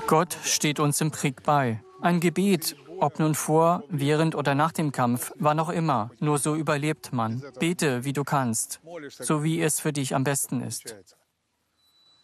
Gott steht uns im Krieg bei. Ein Gebet, ob nun vor, während oder nach dem Kampf, wann auch immer. Nur so überlebt man. Bete, wie du kannst, so wie es für dich am besten ist.